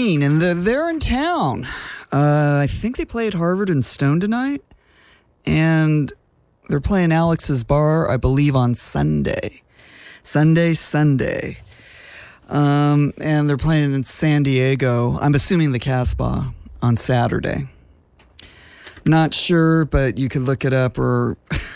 Green, and they're in town. I think they play at Harvard and Stone tonight, and they're playing Alex's Bar, I believe, on Sunday. Sunday. And they're playing in San Diego. I'm assuming the Casbah on Saturday. Not sure, but you could look it up, or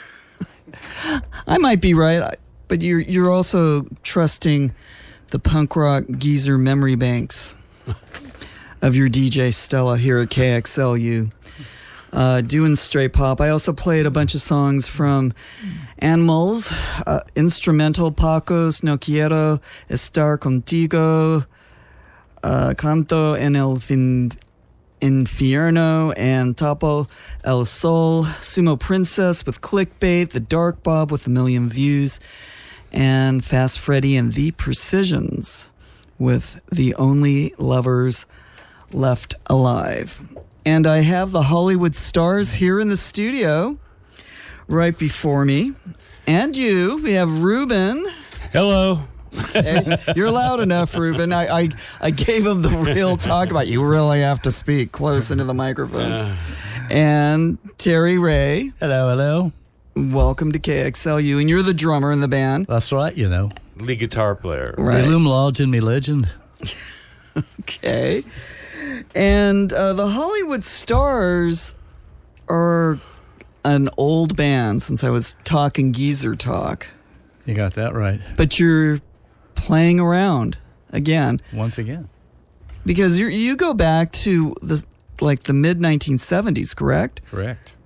I might be right. But you're also trusting the punk rock geezer memory banks of your DJ Stella here at KXLU. Doing straight pop. I also played a bunch of songs from Animals, instrumental Pacos, No Quiero Estar Contigo, Canto en el Infierno, and Tapo El Sol, Sumo Princess with Clickbait, The Dark Bob with 1,000,000 views, and Fast Freddy and The Precisions with The Only Lovers Left Alive. And I have the Hollywood Stars here in the studio right before me. And you, we have Ruben. Hello. Hey, you're loud enough, Ruben. I gave him the real talk about you really have to speak close into the microphones. And Terry Ray. Hello. Welcome to KXLU. And you're the drummer in the band. That's right, Lead guitar player. Right. Me large and me legend. Okay. And the Hollywood Stars are an old band, since I was talking geezer talk. You got that right. But you're playing around again. Once again. Because you go back to the mid-1970s, correct? Correct.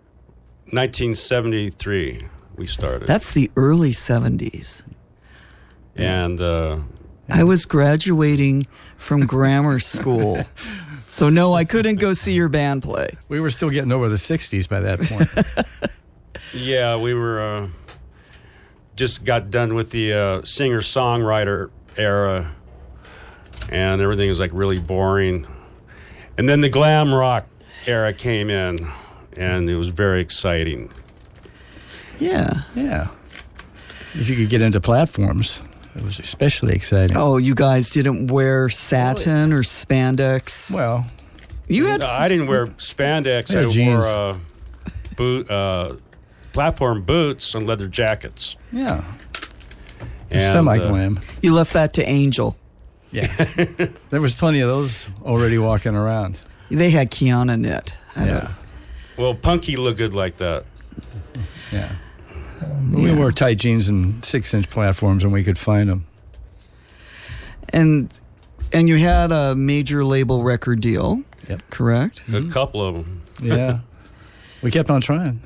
1973 we started. That's the early 70s. And I was graduating from grammar school. So no, I couldn't go see your band play. We were still getting over the 60s by that point. yeah, we were just got done with the singer-songwriter era, and everything was like really boring. And then the glam rock era came in, and it was very exciting. Yeah. If you could get into platforms, it was especially exciting. Oh, you guys didn't wear satin or spandex? Well, you had. I didn't wear spandex. I wore platform boots and leather jackets. Yeah. And, semi-glam. You left that to Angel. Yeah. There was plenty of those already walking around. They had Kiana knit. Yeah. Well, Punky looked good like that. Yeah. We wore tight jeans and 6-inch platforms when we could find them. And you had a major label record deal. Yep. Correct? A couple of them. Yeah. We kept on trying.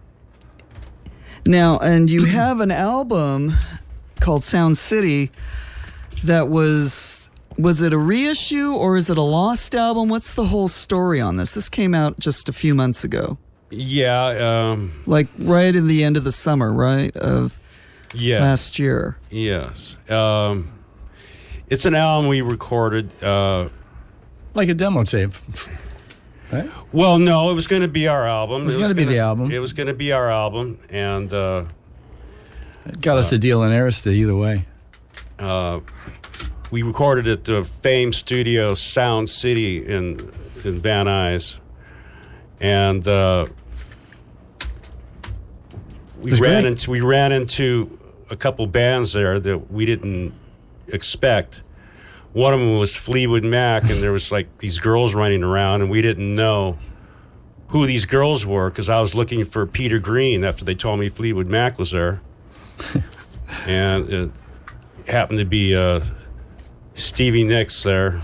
Now, and you have an album called Sound City that was it a reissue or is it a lost album? What's the whole story on this? This came out just a few months ago. Yeah. Like right in the end of the summer, right? Of last year. Yes. It's an album we recorded. Like a demo tape. Right? Well, no, it was going to be our album. It was going to be the album. It was going to be our album, and it got us a deal in Arista either way. We recorded at the famed studio Sound City in Van Nuys, and we ran into a couple bands there that we didn't expect. One of them was Fleetwood Mac, and there was like these girls running around, and we didn't know who these girls were because I was looking for Peter Green after they told me Fleetwood Mac was there. And it happened to be Stevie Nicks there.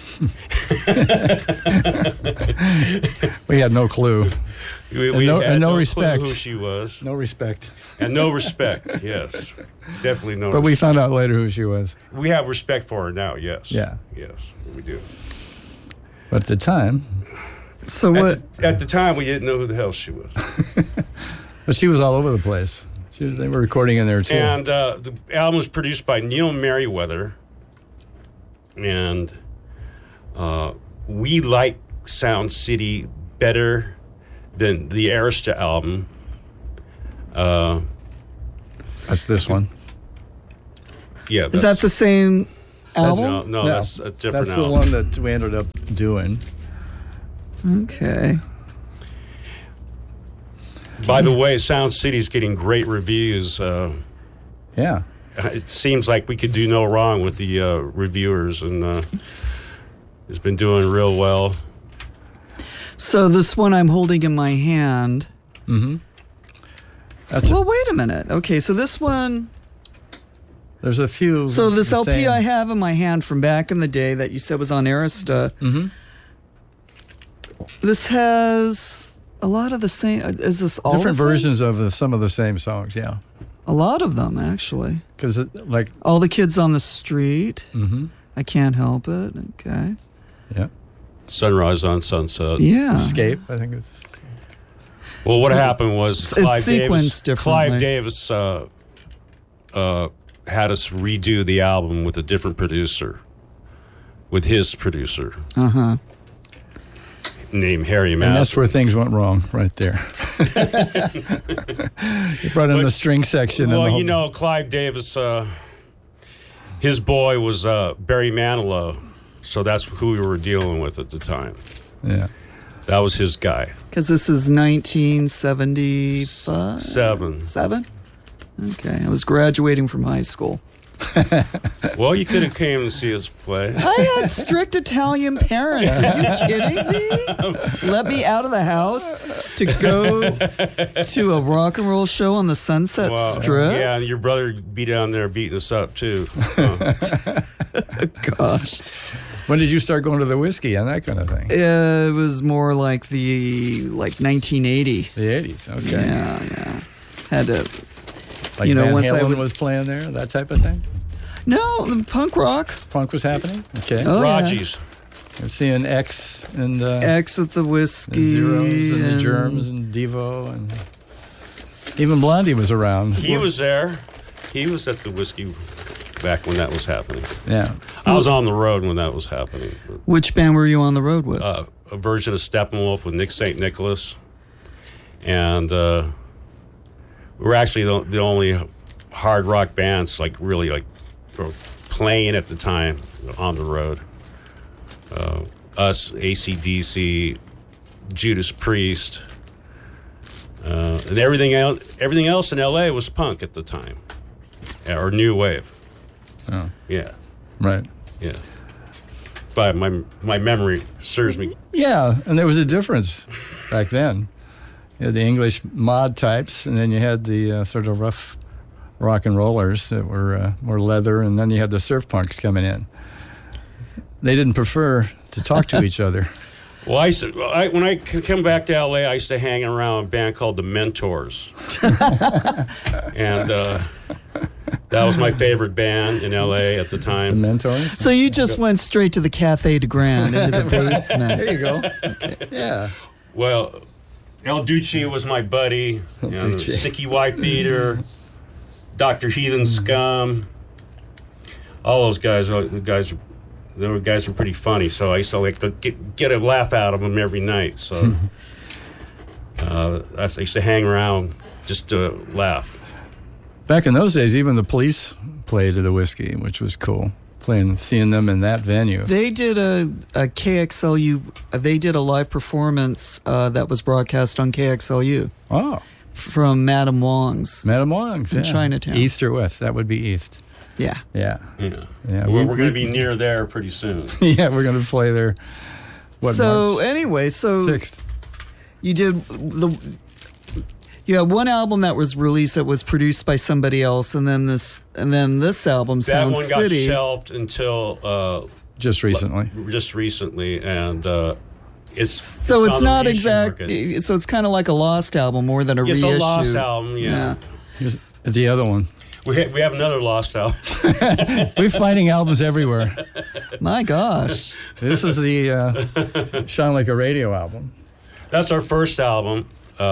We had no clue. We had no respect. Clue who she was. No respect. And no respect, yes. Definitely no But we respect. found out later who she was. We have respect for her now, yes. Yeah. Yes, we do. But at the time... So what? At the time, we didn't know who the hell she was. But she was all over the place. They were recording in there, too. And the album was produced by Neil Merriweather. And we like Sound City better than the Arista album. That's this one. Yeah. Is that the same album? No, that's a different That's album. the one that we ended up doing. Okay. By the way, Sound City's getting great reviews. Yeah. It seems like we could do no wrong with the reviewers, and it's been doing real well. So this one I'm holding in my hand. Mm-hmm. Well, wait a minute. Okay, so this one. There's a few. So this the LP same. I have in my hand from back in the day that you said was on Arista. Mm-hmm. This has a lot of the same. Is this all Different the same? versions of some of the same songs, yeah. A lot of them, actually. Because, like, All the Kids on the Street. mm-hmm. I Can't Help It. Okay. Yeah. Sunrise on Sunset. Yeah. Escape, I think it's. Well, what happened was It's Clive sequenced differently. Davis had us redo the album with a different producer, with his producer Uh-huh. named Harry And Massey. that's where things went wrong, right there. You brought in the string section. Well, and the whole, you know, Clive Davis, his boy was Barry Manilow, so that's who we were dealing with at the time. Yeah. That was his guy. Because this is 1975? Seven. Okay. I was graduating from high school. Well, you could have came and see us play. I had strict Italian parents. Are you kidding me? Let me out of the house to go to a rock and roll show on the Sunset Strip? Yeah, and your brother be down there beating us up, too. Gosh. When did you start going to the whiskey and that kind of thing? It was more like 1980. The 80s, okay. Yeah. Had to, Like you know, Van once I Halen was- was playing there, that type of thing? no, punk rock. Punk was happening? Okay. Oh, yeah. Raji's. You're seeing X and X at the whiskey. the Zeros and the Germs and Devo and even Blondie was around. He was there. He was at the whiskey back when that was happening. Yeah. I was on the road when that was happening. Which band were you on the road with? A version of Steppenwolf with Nick St. Nicholas. And we were actually the only hard rock bands, like, really, like, were playing at the time on the road. Us, AC/DC, Judas Priest, and everything else in LA was punk at the time, or new wave. Oh, Yeah, right. yeah. But my memory serves me. Yeah, and there was a difference back then. You had the English mod types, and then you had the sort of rough rock and rollers that were more leather, and then you had the surf punks coming in. They didn't prefer to talk to each other. Well, when I come back to LA, I used to hang around a band called the Mentors, and that was my favorite band in LA at the The time. mentors. So you just went straight to the Cathay de Grand into the basement. There you go. Yeah. Well, El Duce was my buddy, and Duce. Sicky Whitebeater, Dr. Heathen Scum, all those guys. The guys were pretty funny, so I used to like to get a laugh out of them every night. So I used to hang around just to laugh. Back in those days, even the Police played at the whiskey, which was cool. Seeing them in that venue. They did a KXLU. They did a live performance that was broadcast on KXLU Oh, from Madame Wong's. Madame Wong's In yeah. Chinatown. East or west? That would be east. Yeah. Yeah. Yeah, Yeah, we're going to be near there pretty soon. Yeah, we're going to play there. So March anyway, 6th. you did you had one album that was released that was produced by somebody else, and then this album, That Sound one got City. shelved until Just recently. and it's So it's on the not reissue exact. market. So it's kind of like a lost album more than a It's reissue. a lost album. Yeah, Here's the other one. we have another lost album. We're finding albums everywhere. My gosh. This is the Shine Like a Radio album. That's our first album.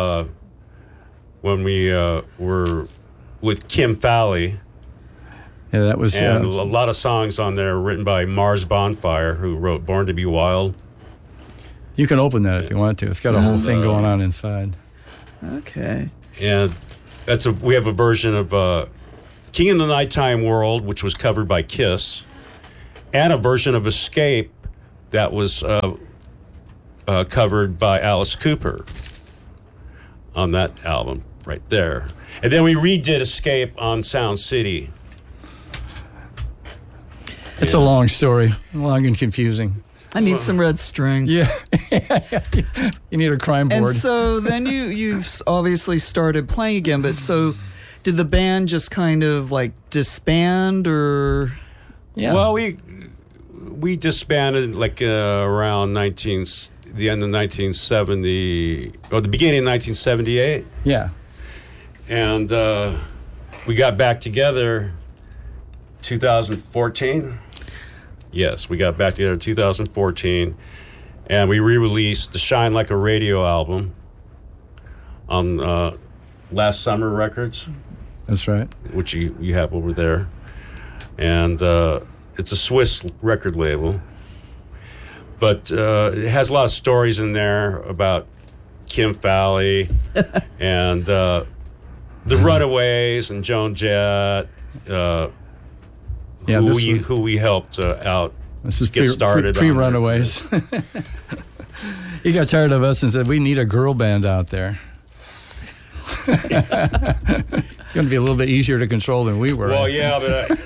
When we were with Kim Fowley, Yeah, that was. and a lot of songs on there written by Mars Bonfire, who wrote Born to Be Wild. You can open that if you want to. It's got a whole thing going on inside. Okay. And we have a version of King of the Nighttime World, which was covered by Kiss, and a version of Escape that was covered by Alice Cooper on that album right there. And then we redid Escape on Sound City. It's a long story, long and confusing. I need some red string. Yeah. You need a crime board. And so then you've obviously started playing again, but so did the band just kind of like disband or? Yeah. Well, we disbanded like around the end of 1970, or the beginning of 1978. Yeah. And we got back together 2014. Yes, we got back together in 2014, and we re-released the Shine Like a Radio album on Last Summer Records. That's right. Which you have over there. And it's a Swiss record label. But it has a lot of stories in there about Kim Fowley and the Runaways and Joan Jett. Who we helped out. This is get started pre-Runaways. He got tired of us and said, "We need a girl band out there." It's going to be a little bit easier to control than we were. Well, yeah,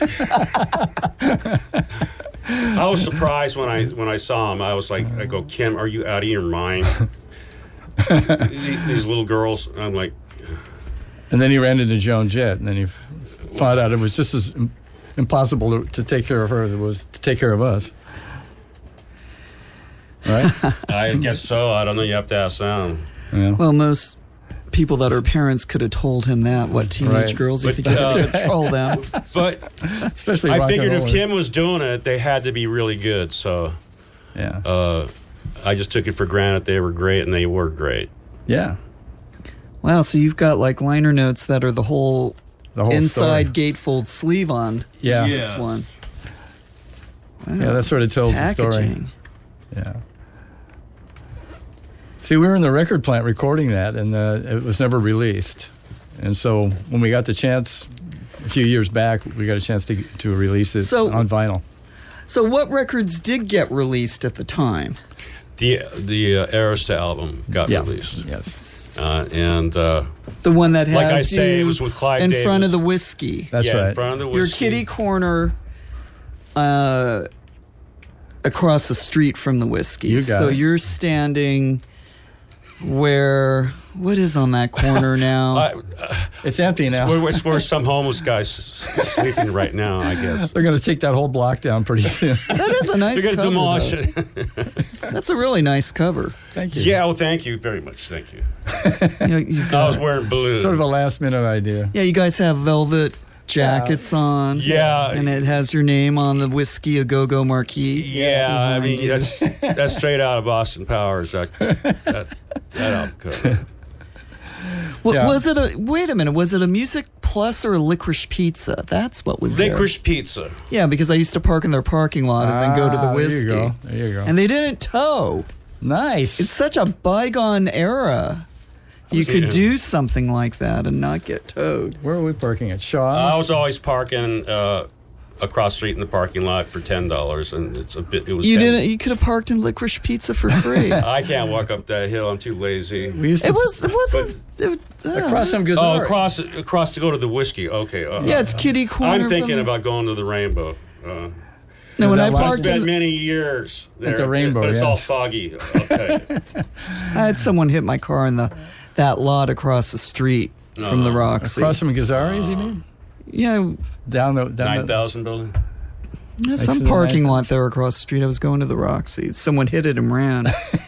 but I was surprised when I saw him. I was like, I go, Kim, are you out of your mind? These little girls. I'm like, and then he ran into Joan Jett, and then he found out it was just as impossible to take care of her as it was to take care of us. Right? I guess so. I don't know. You have to ask them. Yeah. Well, most people that are parents could have told him that. What teenage girls you think you could control them? But especially I figured if Kim was doing it, they had to be really good. So yeah, I just took it for granted they were great, and they were great. Yeah. Wow. So you've got like liner notes that are the whole inside gatefold sleeve on. Yeah. This one. Wow, yeah, that sort of tells the story. packaging. Yeah. See, we were in the record plant recording that, and it was never released. And so when we got the chance a few years back, we got a chance to release it on vinyl. So what records did get released at the time? The Arista album got released. Yes. And the one that has like I say, it was with Clive in Davis. front of the whiskey. That's right. In front of the whiskey. Your kitty corner across the street from the whiskey. You got it. You're standing where... What is on that corner now? It's empty now. It's where some homeless guy's sleeping right now, I guess. They're going to take that whole block down pretty soon. That is a nice They're cover. going to demolish it. That's a really nice cover. Thank you. Yeah, well, thank you very much. Thank you. You've got, I was wearing blue. Sort of a last-minute idea. yeah, you guys have velvet jackets on. Yeah. And it has your name on the Whiskey A Go-Go marquee. Yeah, I mean, that's straight out of Austin Powers, that album cover. Was it wait a minute, was it a Music Plus or a Licorice Pizza? That's what was Licorice Pizza. Yeah, because I used to park in their parking lot and then go to the whiskey. There you go. And they didn't tow. Nice. It's such a bygone era. You could do something like that and not get towed. Where are we parking at? Shaw's? I was always parking across the street in the parking lot for $10, and it was. You could have parked in Licorice Pizza for free. I can't walk up that hill. I'm too lazy. It wasn't across from Gazar. Oh, across to go to the whiskey. Okay. Yeah, it's kitty corner. I'm thinking about going to the Rainbow. No, when I I parked spent many years there, at the Rainbow, but it's all yes. foggy. Okay. I had someone hit my car in that lot across the street from the Roxy. Across from Gazzari's, you mean? Yeah, Down the 9,000 building. some parking lot there across the street. I was going to the Roxy. Someone hit it and ran.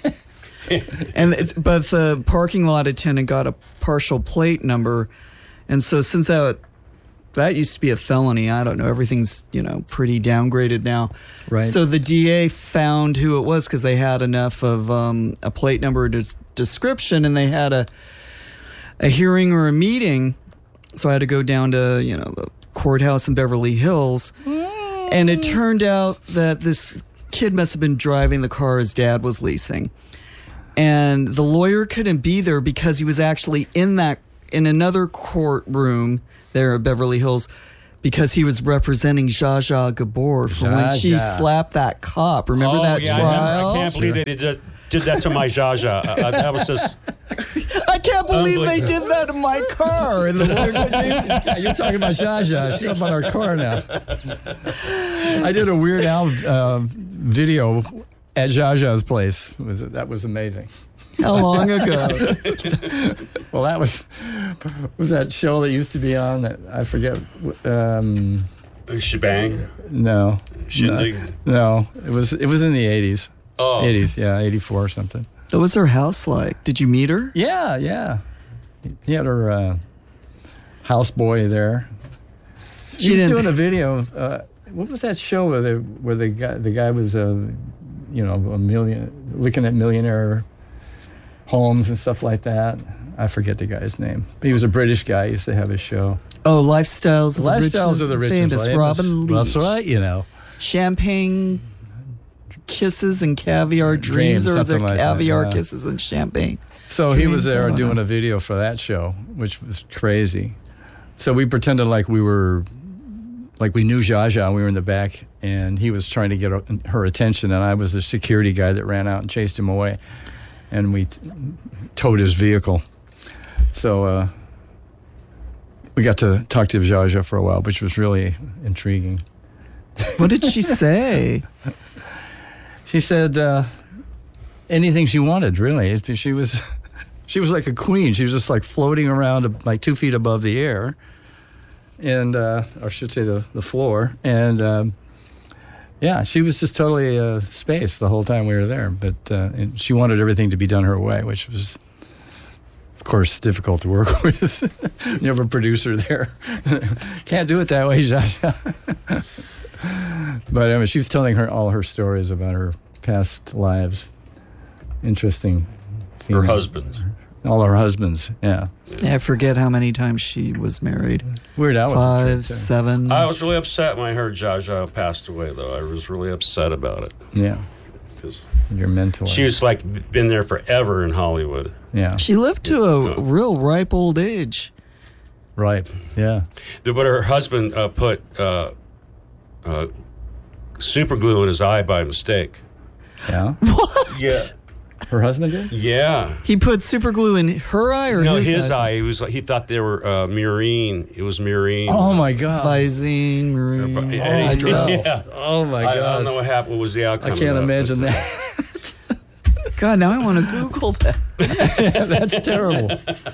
But the parking lot attendant got a partial plate number, and so since that used to be a felony, I don't know. Everything's pretty downgraded now. Right. So the DA found who it was because they had enough of a plate number description, and they had a hearing or a meeting. So I had to go down to the courthouse in Beverly Hills, and it turned out that this kid must have been driving the car his dad was leasing, and the lawyer couldn't be there because he was actually in another courtroom there at Beverly Hills because he was representing Zsa Zsa Gabor for when she Zsa. slapped that cop. Remember that yeah, trial? I can't believe they did that to my Zsa Zsa. That was just... I can't believe they did that in my car. In the You're talking about Zsa Zsa. She's up on our car now. I did a Weird Al video at Zsa Zsa's place. That was amazing. How long ago? Well, that was that show that used to be on. I forget. Shebang? No, Shindig? no. It was in the 80s. Oh. 80s, yeah, 84 or something. What was her house like? Did you meet her? Yeah. He had her houseboy there. She She was didn't- doing a video. What was that show where the guy was looking at millionaire homes and stuff like that? I forget the guy's name. But he was a British guy. He used to have his show. Oh, Lifestyles of Lifestyles of the Rich and Famous. Famous. Robin Leach. That's right, Champagne kisses and caviar dreams, or is it something like that, caviar yeah. kisses and champagne? So he was Dreams, I there don't doing know. a video for that show, which was crazy. So we pretended like we knew Zsa Zsa, and we were in the back, and he was trying to get her attention, and I was the security guy that ran out and chased him away, and we towed his vehicle. So we got to talk to Zsa Zsa for a while, which was really intriguing. What did she say? She said anything she wanted, really. She was like a queen. She was just like floating around like 2 feet above the air, and or I should say the floor. And yeah, she was just totally space the whole time we were there. But and she wanted everything to be done her way, which was, of course, difficult to work with. You have a producer there. Can't do it that way, Zsa Zsa. But anyway, she was telling all her stories about her past lives. Interesting. Her female. husband. All her husbands, yeah. I forget how many times she was married. Weird Al was a 5, trip, too. 7. I was really upset when I heard Zsa Zsa passed away, though. I was really upset about it. Yeah, 'Cause your mentor. she was like been there forever in Hollywood. Yeah, She lived to a real ripe old age. right, yeah. But her husband put super glue in his eye by mistake. Yeah, Yeah. her husband did? Yeah. He put super glue in her eye or No, his, his eye. He thought they were murine. It was murine. Oh, my God. Visine, marine, Yeah. hydro. Yeah. Oh, my I don't God. know what happened. What was the outcome? I can't of imagine but, that. God, now I want to Google that. That's terrible.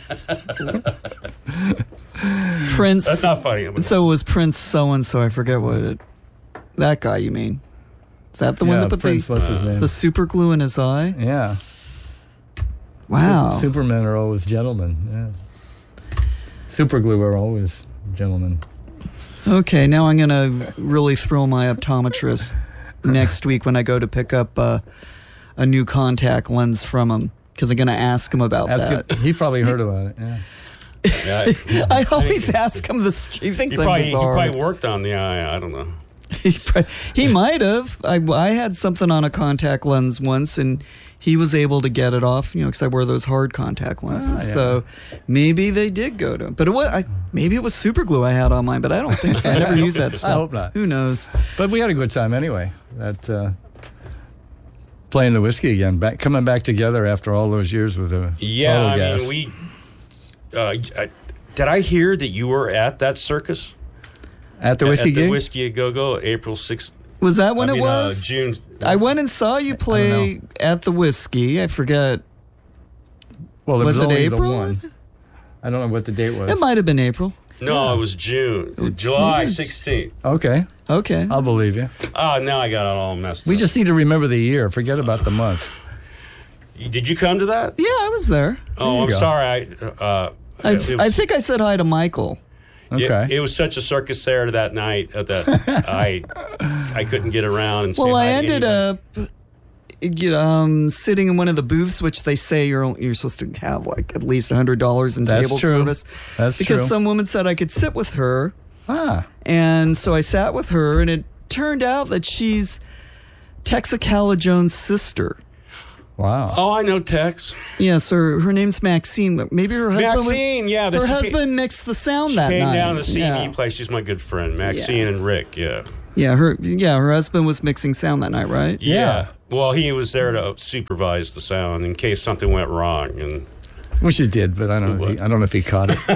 Prince. That's not funny. So it was Prince so-and-so. I forget what it... That guy, you mean? Is that the one that put Prince, what's his name? the super glue in his eye? Yeah. Wow. Supermen are always gentlemen. Yeah. Super glue are always gentlemen. Okay, now I'm going to really thrill my optometrist next week when I go to pick up a new contact lens from him, because I'm going to ask him about that. He probably heard about it, yeah. Yeah, I always ask him this. He thinks I'm he bizarre. probably worked on the eye. I don't know. He might have. I had something on a contact lens once, and he was able to get it off, because I wear those hard contact lenses. yeah. So maybe they did go to him. But maybe it was super glue I had on mine, but I don't think so. I never used that stuff. I hope not. Who knows? But we had a good time anyway. Playing the whiskey again, coming back together after all those years with a Yeah, total I gas. mean, did I hear that you were at that circus? At the whiskey at gig? the Whiskey a Go Go, April 6th. Was that when it was? June. I went and saw you play at the Whiskey. I forget. Well, Was it only April? The one. I don't know what the date was. It might have been April. No, it was June. July 16th. Okay, Okay. I'll believe you. Oh, now I got it all messed We up. just need to remember the year. Forget about the month. Did you come to that? Yeah, I was there. Oh, you I'm go. sorry. I think I said hi to Michael. Okay. It was such a circus there that night that I couldn't get around and say Well, I hi to ended anybody. up sitting in one of the booths, which they say you're supposed to have like at least $100 in That's table true. service. That's because true. some woman said I could sit with her, and so I sat with her, and it turned out that she's Texacala Jones' sister. Wow. Oh, I know Tex. Yes, her name's Maxine. Maybe her husband. Maxine, yeah. Her husband mixed the sound she that came night. down to see yeah. me play. She's my good friend, Maxine and Rick. Yeah. Yeah, her husband was mixing sound that night, right? Yeah. Well, he was there to supervise the sound in case something went wrong, and Wish he did, but I don't know. I don't know if he caught it.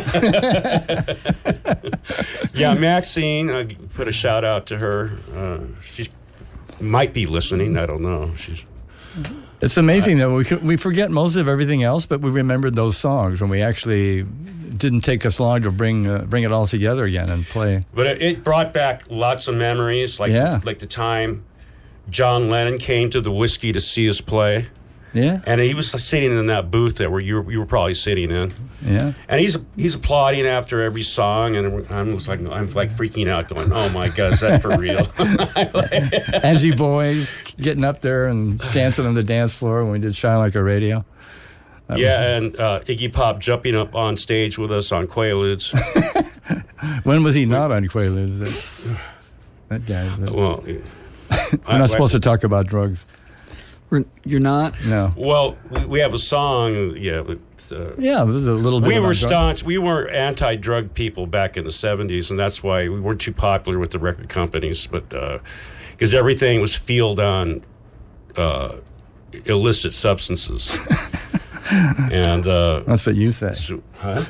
yeah, Maxine, I put a shout out to her. She might be listening. I don't know. It's amazing though. We forget most of everything else, but we remembered those songs when we actually didn't take us long to bring it all together again and play. But it brought back lots of memories, like the time John Lennon came to the Whiskey to see us play. Yeah, and he was sitting in that booth that where you were probably sitting in. Yeah, and he's applauding after every song, and I'm like freaking out, going, "Oh my God, is that for real?" Angie Boy getting up there and dancing on the dance floor when we did "Shine Like a Radio." And Iggy Pop jumping up on stage with us on Quaaludes. When was he not on Quaaludes? That guy. Well, we're not supposed to talk about drugs. You're not? No. Well, we have a song. Yeah. Yeah, there's a little bit. We were staunch. We were anti-drug people back in the 70s, and that's why we weren't too popular with the record companies. But because everything was fueled on illicit substances. And that's what you say. Huh?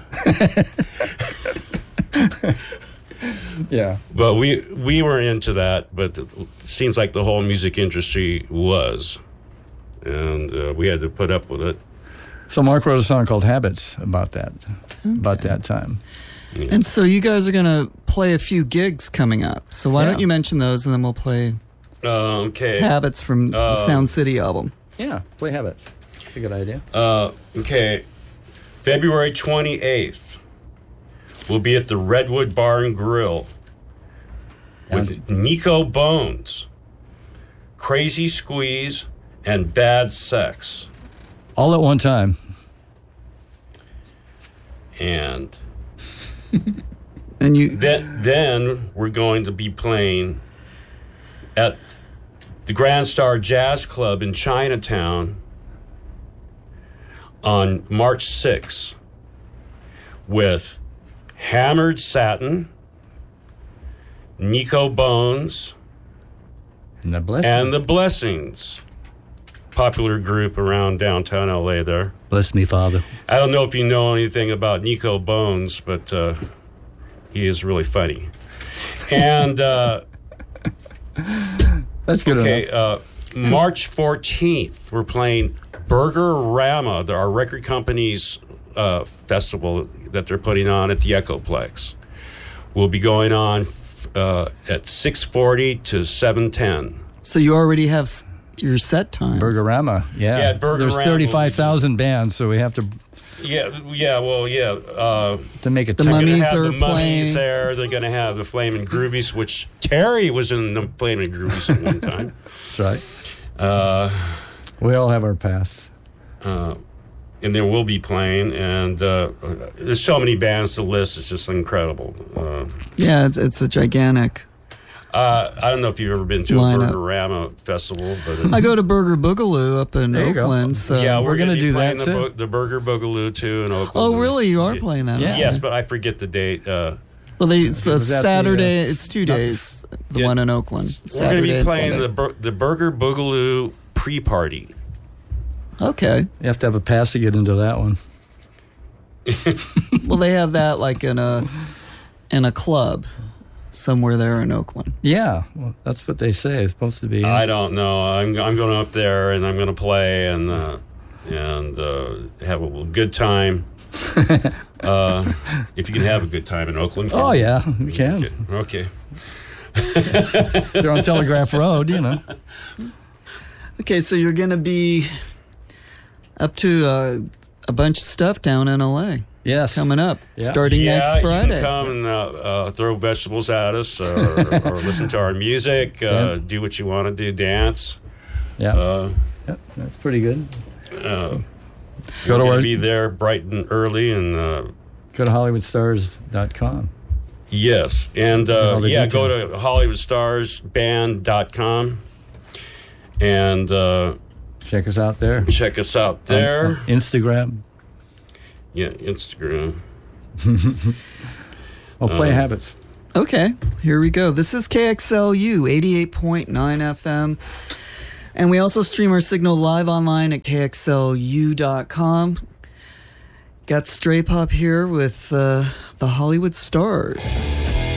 Yeah. But we were into that, but it seems like the whole music industry was. And we had to put up with it. So Mark wrote a song called Habits about that time. Yeah. And so you guys are going to play a few gigs coming up. So why don't you mention those, and then we'll play Habits from the Sound City album. Yeah, play Habits. That's a good idea. Okay. February 28th, we'll be at the Redwood Bar and Grill with Nico Bones, Crazy Squeeze, and Bad Sex. All at one time. And you then we're going to be playing at the Grand Star Jazz Club in Chinatown on March 6th with Hammered Satin, Nico Bones, and the Blessings. Popular group around downtown LA there. Bless me, Father. I don't know if you know anything about Nico Bones, but he is really funny. And that's good enough. March 14th, we're playing Burger Rama, our record company's festival that they're putting on at the Echoplex. We'll be going on at 6:40 to 7:10. So you already have your set times. Burgerama, yeah. There's 35,000 bands, so we have to. To make it. The Mummies are the playing. Mummies there. They're going to have the Flamin' Groovies, which Terry was in the Flamin' Groovies at one time. That's right. We all have our pasts. And then we'll be playing, and there's so many bands to list. It's just incredible. It's a gigantic. I don't know if you've ever been to a Burger Rama festival, but I go to Burger Boogaloo up in Oakland. So yeah, we're going to do that too. The Burger Boogaloo too in Oakland. Oh, really? You are playing that? Yeah. Yes, but I forget the date. Well, it's Saturday. It's 2 days. The one in Oakland. We're going to be playing the Burger Boogaloo pre-party. Okay. You have to have a pass to get into that one. Well, they have that like in a club somewhere there in Oakland. Yeah, well, that's what they say. It's supposed to be. I don't know. I'm going up there and I'm going to play and have a good time. If you can have a good time in Oakland. Oh yeah, we can. Okay. They're on Telegraph Road, you know. Okay, so you're going to be up to a bunch of stuff down in LA. Yes. Coming up, starting next Friday. You can come and throw vegetables at us or listen to our music, do what you want to do, dance. Yeah. That's pretty good. Be there bright and early and go to HollywoodStars.com. Yes. And go to HollywoodStarsBand.com and Check us out there. Check us out there. On Instagram. Yeah, Instagram. Play habits. Okay, here we go. This is KXLU 88.9 FM. And we also stream our signal live online at KXLU.com. Got Stray Pop here with the Hollywood Stars.